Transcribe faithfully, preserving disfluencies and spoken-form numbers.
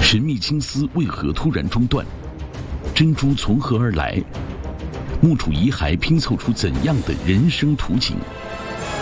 神秘青丝为何突然中断？珍珠从何而来？墓主遗骸拼凑出怎样的人生图景？